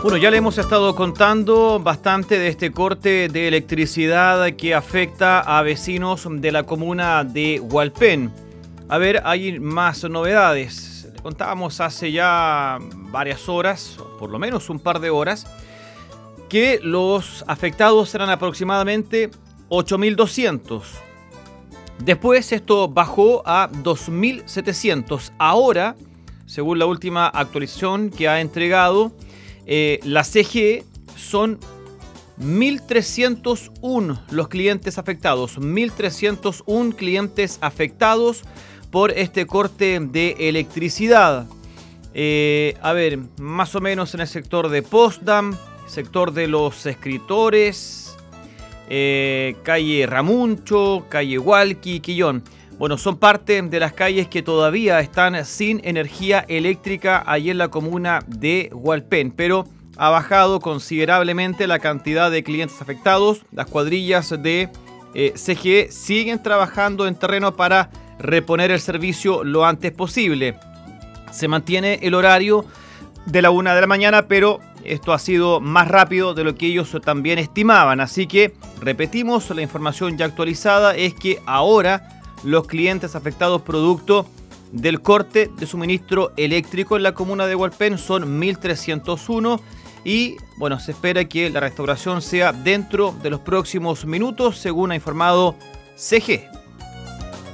Bueno, ya le hemos estado contando bastante de este corte de electricidad que afecta a vecinos de la comuna de Hualpén. A ver, hay más novedades. Le contábamos hace ya varias horas, o por lo menos un par de horas, que los afectados eran aproximadamente 8.200. Después esto bajó a 2.700. Ahora, según la última actualización que ha entregado la CGE, son 1.301 los clientes afectados. 1.301 clientes afectados por este corte de electricidad. A ver, más o menos en el sector de Potsdam, sector de los escritores, calle Ramuncho, calle Hualqui, Quillón. Bueno, son parte de las calles que todavía están sin energía eléctrica allí en la comuna de Hualpén, pero ha bajado considerablemente la cantidad de clientes afectados. Las cuadrillas de CGE siguen trabajando en terreno para reponer el servicio lo antes posible. Se mantiene el horario de la 1 de la mañana, pero esto ha sido más rápido de lo que ellos también estimaban. Así que, repetimos, la información ya actualizada es que ahora los clientes afectados producto del corte de suministro eléctrico en la comuna de Hualpén son 1.301 y, bueno, se espera que la restauración sea dentro de los próximos minutos, según ha informado CGE.